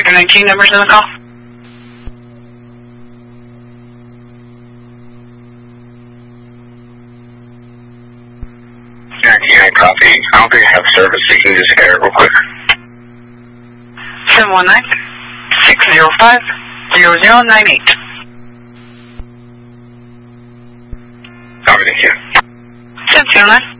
Sector 19 numbers in the call. Yeah, copy. I don't think I have service, so you can just air it real quick. 719-605-0098. Copy, thank you. 709.